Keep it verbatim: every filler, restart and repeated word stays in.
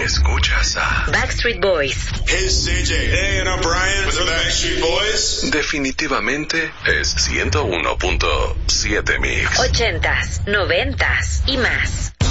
Escuchas a Backstreet Boys. Hey, it's C J. Hey, and I'm Brian with the Backstreet Boys. Definitivamente es ciento uno punto siete Mix. Ochentas, noventas y más.